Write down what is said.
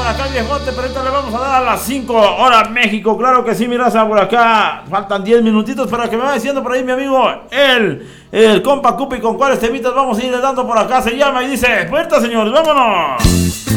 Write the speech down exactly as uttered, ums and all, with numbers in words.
acá el viejote, pero ahorita le vamos a dar a las cinco horas México. Claro que sí, mi raza, por acá. Faltan diez minutitos para que me vaya diciendo por ahí mi amigo, el, el compa Cupi, con cuáles temitas vamos a ir dando por acá. Se llama y dice, puerta señores, vámonos.